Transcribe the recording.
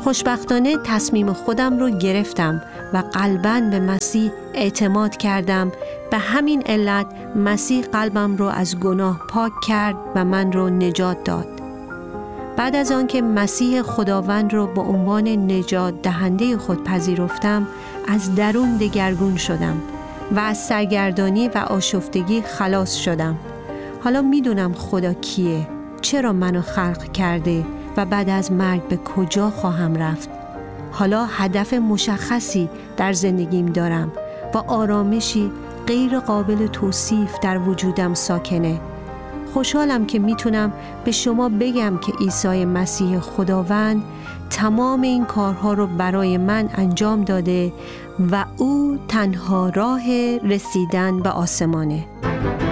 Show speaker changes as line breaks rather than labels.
خوشبختانه تصمیم خودم رو گرفتم و قلباً به مسیح اعتماد کردم. به همین علت مسیح قلبم رو از گناه پاک کرد و من رو نجات داد. بعد از آن که مسیح خداوند رو به عنوان نجات دهنده خود پذیرفتم، از درون دگرگون شدم و از سرگردانی و آشفتگی خلاص شدم. حالا میدونم خدا کیه، چرا منو خلق کرده و بعد از مرگ به کجا خواهم رفت. حالا هدف مشخصی در زندگیم دارم و آرامشی غیر قابل توصیف در وجودم ساکنه. خوشحالم که میتونم به شما بگم که عیسی مسیح خداوند تمام این کارها رو برای من انجام داده و او تنها راه رسیدن به آسمانه.